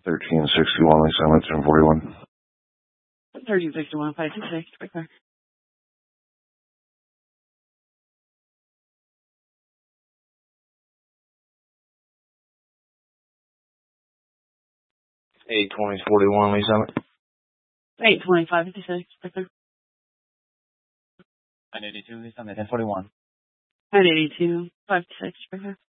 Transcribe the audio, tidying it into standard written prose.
1361 Lee Summit, 1041. 1361, 526, right there. Eight 2041 Lee Summit. 825, 56, right there. 982 Lee Summit, 1041. 982, 56, right there.